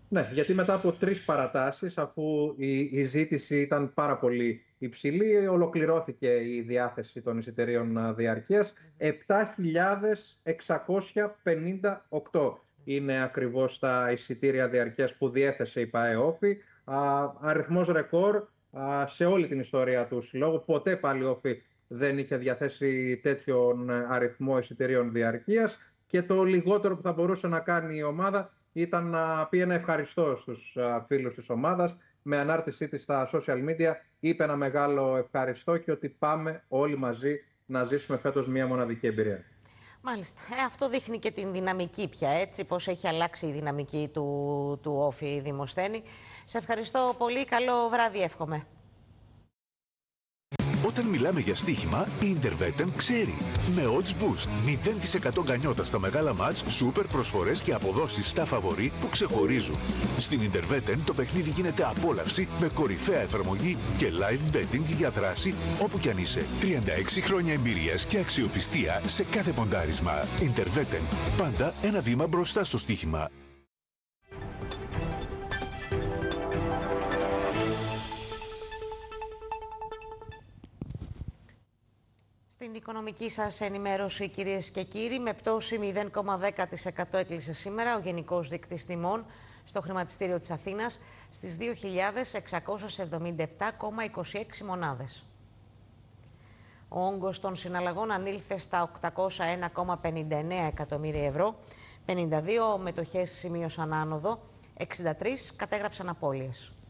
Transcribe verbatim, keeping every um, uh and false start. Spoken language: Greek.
Ναι, γιατί μετά από τρεις παρατάσεις, αφού η, η ζήτηση ήταν πάρα πολύ υψηλή, ολοκληρώθηκε η διάθεση των εισιτηρίων α, διαρκείας. επτά χιλιάδες εξακόσια πενήντα οκτώ είναι ακριβώς τα εισιτήρια διαρκείας που διέθεσε η ΠΑΕ-Όφη. Αριθμός ρεκόρ α, σε όλη την ιστορία του συλλόγου. Ποτέ πάλι η Όφη δεν είχε διαθέσει τέτοιον αριθμό εισιτηρίων διαρκείας, και το λιγότερο που θα μπορούσε να κάνει η ομάδα ήταν να πει ένα ευχαριστώ στους φίλους της ομάδας. Με ανάρτησή της στα social media είπε ένα μεγάλο ευχαριστώ και ότι πάμε όλοι μαζί να ζήσουμε φέτος μία μοναδική εμπειρία. Μάλιστα. Ε, αυτό δείχνει και την δυναμική πια, έτσι, πώς έχει αλλάξει η δυναμική του, του Όφη Δημοσθένη. Σε ευχαριστώ πολύ. Καλό βράδυ εύχομαι. Όταν μιλάμε για στοίχημα, η Intervetten ξέρει. Με Odds Boost, μηδέν τοις εκατό γκανιότα στα μεγάλα μάτς, σούπερ προσφορές και αποδόσεις στα φαβορί που ξεχωρίζουν. Στην Intervetten το παιχνίδι γίνεται απόλαυση με κορυφαία εφαρμογή και live betting για δράση όπου κι αν είσαι. τριάντα έξι χρόνια εμπειρίας και αξιοπιστία σε κάθε ποντάρισμα. Intervetten. Πάντα ένα βήμα μπροστά στο στοίχημα. Στην οικονομική σας ενημέρωση, κυρίες και κύριοι, με πτώση μηδέν κόμμα δέκα τοις εκατό έκλεισε σήμερα ο Γενικός Δείκτης Τιμών στο χρηματιστήριο της Αθήνας στις δύο χιλιάδες εξακόσιες εβδομήντα επτά κόμμα είκοσι έξι μονάδες. Ο όγκος των συναλλαγών ανήλθε στα οκτακόσια ένα κόμμα πενήντα εννέα εκατομμύρια ευρώ, πενήντα δύο μετοχές σημείωσαν άνοδο, εξήντα τρεις κατέγραψαν απώλειες.